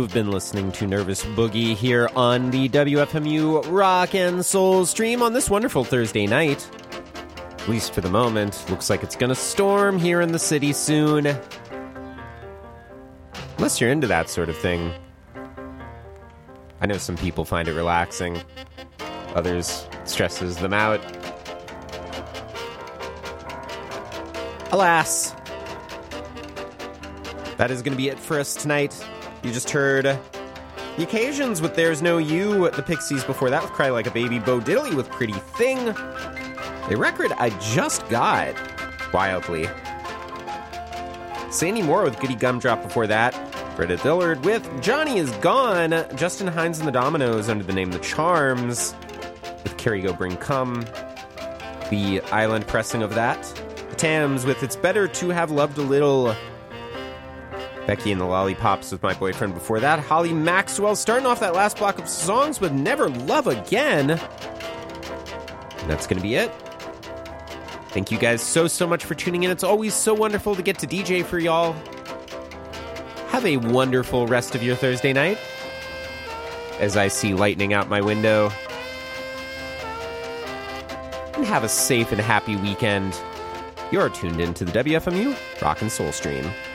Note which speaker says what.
Speaker 1: You've been listening to Nervous Boogie here on the WFMU Rock and Soul stream on this wonderful Thursday night. At least for the moment. Looks like it's gonna storm here in the city soon. Unless you're into that sort of thing. I know some people find it relaxing. Others, it stresses them out. Alas. That is going to be it for us tonight. You just heard The Occasions with There's No You, The Pixies before that with Cry Like a Baby, Bo Diddley with Pretty Thing, a record I just got, wildly. Sandy Moore with Goody Gumdrop before that, Britta Dillard with Johnny Is Gone, Justin Hines and the Dominoes under the name The Charms, with Carrie Go Bring Come, the island pressing of that, The Tams with It's Better to Have Loved a Little, Becky and the Lollipops with My Boyfriend before that, Holly Maxwell starting off that last block of songs with Never Love Again. And that's going to be it. Thank you guys so much for tuning in. It's always so wonderful to get to DJ for y'all. Have a wonderful rest of your Thursday night. As I see lightning out my window. And have a safe and happy weekend. You're tuned in to the WFMU Rock and Soul stream.